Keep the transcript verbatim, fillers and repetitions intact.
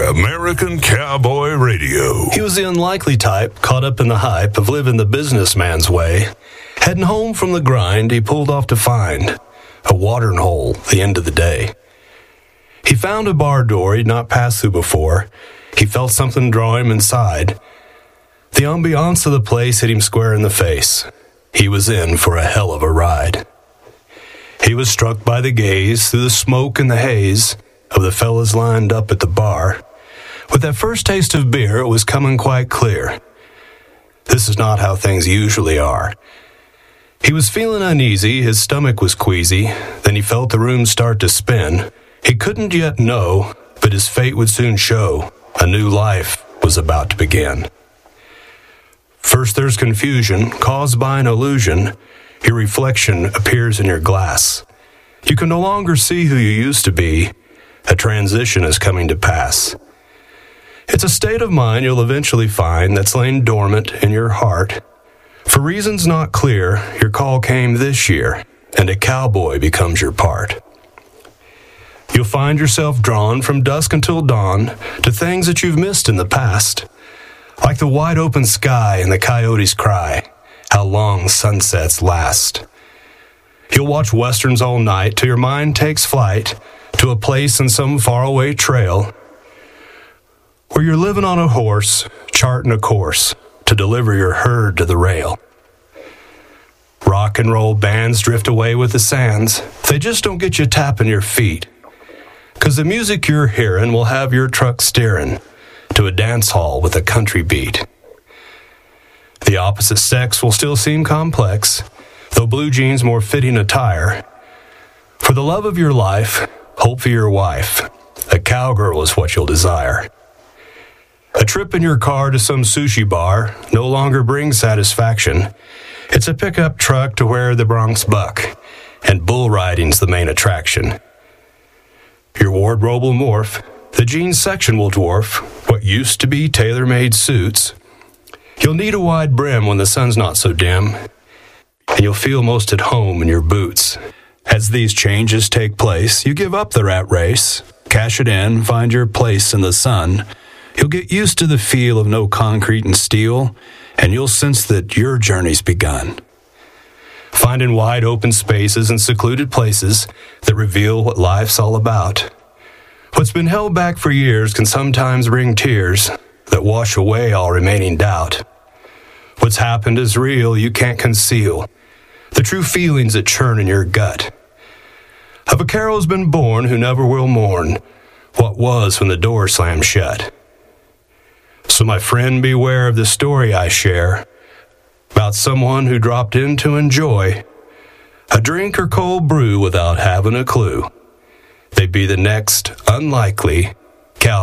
American Cowboy Radio. He was the unlikely type, caught up in the hype of living the businessman's way. Heading home from the grind, he pulled off to find a watering hole at the end of the day. He found a bar door he'd not passed through before. He felt something draw him inside. The ambiance of the place hit him square in the face. He was in for a hell of a ride. He was struck by the gaze through the smoke and the haze of the fellas lined up at the bar. With that first taste of beer, it was coming quite clear. This is not how things usually are. He was feeling uneasy, his stomach was queasy, then he felt the room start to spin. He couldn't yet know, but his fate would soon show. A new life was about to begin. First there's confusion, caused by an illusion. Your reflection appears in your glass. You can no longer see who you used to be. A transition is coming to pass. It's a state of mind you'll eventually find that's lain dormant in your heart. For reasons not clear, your call came this year, and a cowboy becomes your part. You'll find yourself drawn from dusk until dawn to things that you've missed in the past. Like the wide open sky and the coyote's cry, how long sunsets last. You'll watch westerns all night till your mind takes flight to a place in some faraway trail where you're living on a horse, charting a course to deliver your herd to the rail. Rock and roll bands drift away with the sands. They just don't get you tapping your feet. 'Cause the music you're hearing will have your truck steering to a dance hall with a country beat. The opposite sex will still seem complex, though blue jeans more fitting attire. For the love of your life, hope for your wife, a cowgirl is what you'll desire. A trip in your car to some sushi bar no longer brings satisfaction. It's a pickup truck to where the Bronx buck, and bull riding's the main attraction. Your wardrobe will morph, the jeans section will dwarf what used to be tailor-made suits. You'll need a wide brim when the sun's not so dim, and you'll feel most at home in your boots. As these changes take place, you give up the rat race, cash it in, find your place in the sun. You'll get used to the feel of no concrete and steel, and you'll sense that your journey's begun. Finding wide open spaces and secluded places that reveal what life's all about. What's been held back for years can sometimes bring tears that wash away all remaining doubt. What's happened is real, you can't conceal the true feelings that churn in your gut. A vaquero's been born who never will mourn what was when the door slammed shut. So my friend, beware of the story I share about someone who dropped in to enjoy a drink or cold brew without having a clue. They'd be the next unlikely